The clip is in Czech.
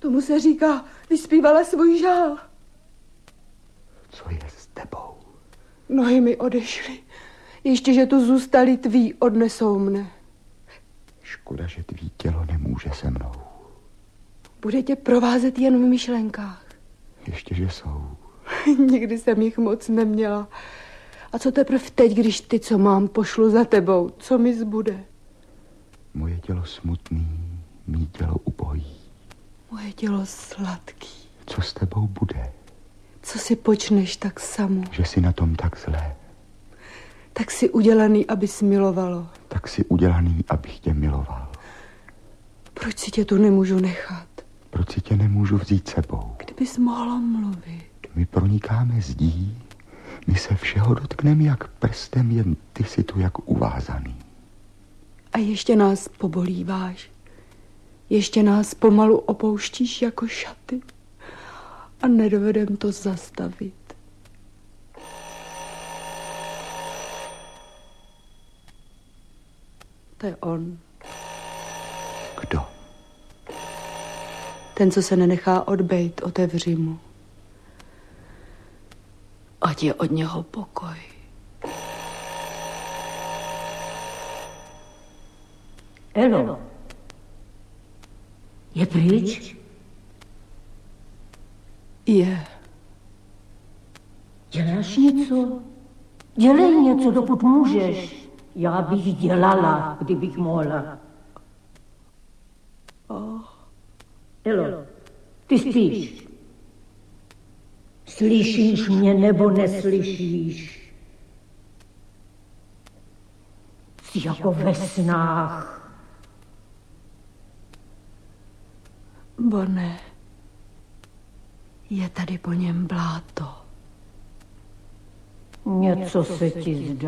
Tomu se říká, vyspívala svůj žál. Co je s tebou? Nohy mi odešly. Ještě, že tu zůstali tví, odnesou mne. Škoda, že tvý tělo nemůže se mnou. Bude tě provázet jen v myšlenkách. Ještě, že jsou. Nikdy jsem jich moc neměla. A co teprv teď, když ty, co mám, pošlu za tebou? Co mi zbude? Moje tělo smutný, mý tělo ubohý. Moje tělo sladký. Co s tebou bude? Co si počneš tak samo? Že jsi na tom tak zlé. Tak jsi udělaný, abys milovalo. Tak jsi udělaný, abych tě miloval. Proč si tě tu nemůžu nechat? Proč si tě nemůžu vzít sebou? Kdybys mohla mluvit. My pronikáme zdí, my se všeho dotkneme jak prstem, jen ty si tu jak uvázaný. A ještě nás pobolíváš. Ještě nás pomalu opouštíš jako šaty. A nedovedem to zastavit. To je on. Kdo? Ten, co se nenechá odbejt, otevři mu. Ať je od něho pokoj. Elo, je pryč? Je. Děláš něco? Dělej něco, dokud můžeš. Já bych dělala, kdybych mohla. Elo, ty spíš. Slyšíš mě nebo neslyšíš? Jsi jako ve snách. Borné, je tady po něm bláto. Něco se ti zdá.